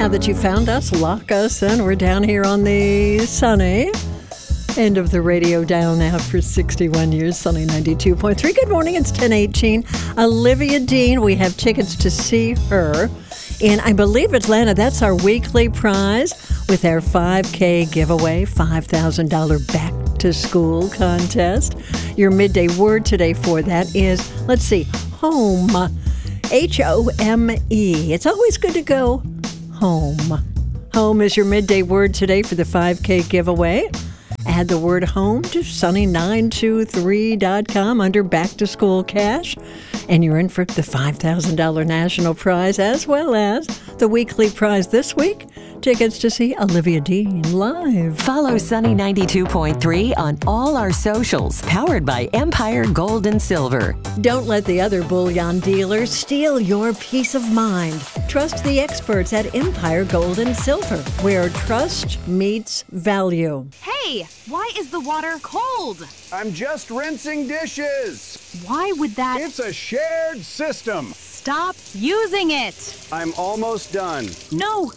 now that you found us, lock us in. We're down here on the sunny end of the radio dial now for 61 years, Sunny 92.3. Good morning, it's 10:18. Olivia Dean, we have tickets to see her in, I believe, Atlanta. That's our weekly prize with our 5K giveaway, $5,000 back to school contest. Your midday word today for that is, let's see, home. H-O-M-E. It's always good to go home. Home is your midday word today for the 5K giveaway. Add the word home to sunny923.com under back to school cash, and you're in for the $5,000 national prize as well as the weekly prize this week, tickets to see Olivia Dean live. Follow Sunny 92.3 on all our socials, powered by Empire Gold and Silver. Don't let the other bullion dealers steal your peace of mind. Trust the experts at Empire Gold and Silver, where trust meets value. Hey, why is the water cold? I'm just rinsing dishes. Why would that... It's a shared system. Stop using it. I'm almost done. No!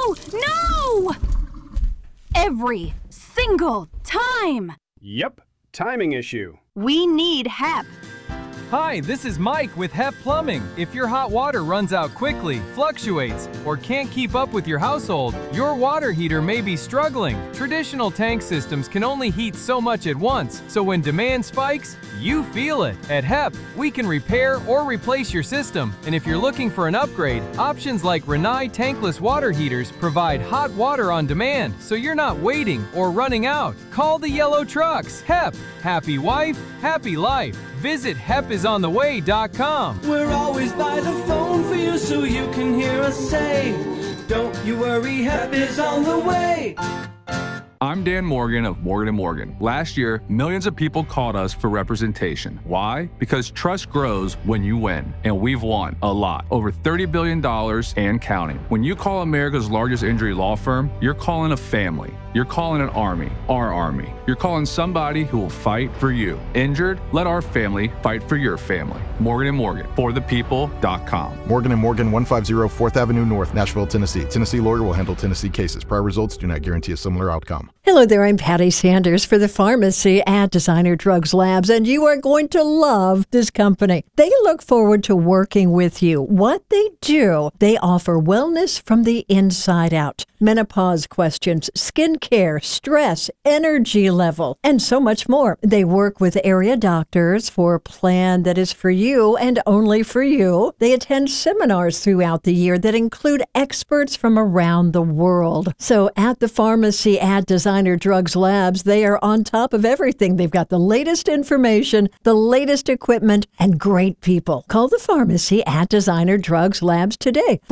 Every single time. Yep, timing issue. We need HEP. Hi, this is Mike with HEP Plumbing. If your hot water runs out quickly, fluctuates, or can't keep up with your household, your water heater may be struggling. Traditional tank systems can only heat so much at once, so when demand spikes, you feel it. At HEP, we can repair or replace your system, and if you're looking for an upgrade, options like Rinnai tankless water heaters provide hot water on demand, so you're not waiting or running out. Call the yellow trucks. HEP. Happy wife, happy life. Visit HEPisontheway.com. We're always by the phone for you so you can hear us say, don't you worry, HEP is on the way. I'm Dan Morgan of Morgan & Morgan. Last year, millions of people called us for representation. Why? Because trust grows when you win, and we've won a lot. Over $30 billion and counting. When you call America's largest injury law firm, you're calling a family. You're calling an army, our army. You're calling somebody who will fight for you. Injured? Let our family fight for your family. Morgan & Morgan, forthepeople.com. Morgan & Morgan, 150 4th Avenue North, Nashville, Tennessee. Tennessee lawyer will handle Tennessee cases. Prior results do not guarantee a similar outcome. Hello there, I'm Patty Sanders for the pharmacy at Designer Drugs Labs, and you are going to love this company. They look forward to working with you. What they do, they offer wellness from the inside out. Menopause questions, skincare, stress, energy level, and so much more. They work with area doctors for a plan that is for you and only for you. They attend seminars throughout the year that include experts from around the world. So at the pharmacy at Designer Drugs Labs, they are on top of everything. They've got the latest information, the latest equipment, and great people. Call the pharmacy at Designer Drugs Labs today,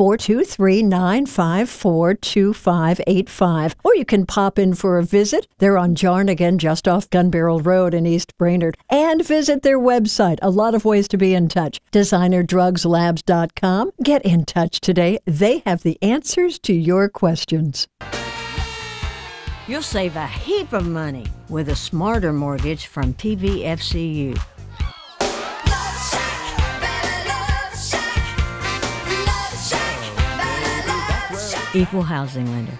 423-954-2585. Or you can pop in for a visit. They're on Jarnigan, just off Gun Barrel Road in East Brainerd. And visit their website. A lot of ways to be in touch. DesignerDrugsLabs.com. Get in touch today. They have the answers to your questions. You'll save a heap of money with a smarter mortgage from PVFCU. Equal housing lender.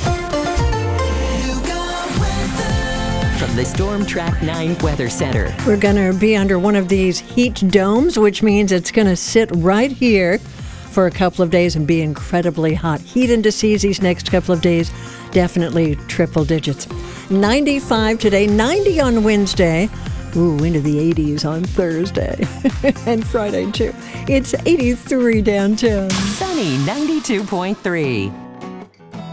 From the Storm Track 9 Weather Center. We're going to be under one of these heat domes, which means it's going to sit right here for a couple of days and be incredibly hot. Heat indices these next couple of days, definitely triple digits. 95 today, 90 on Wednesday. Ooh, into the 80s on Thursday and Friday too. It's 83 downtown. Sunny 92.3.